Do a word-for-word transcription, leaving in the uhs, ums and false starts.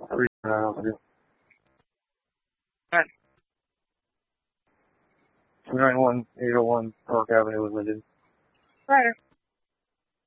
Three nine zero. Right. two ninety-one eight oh one Park Avenue, Linden. Right.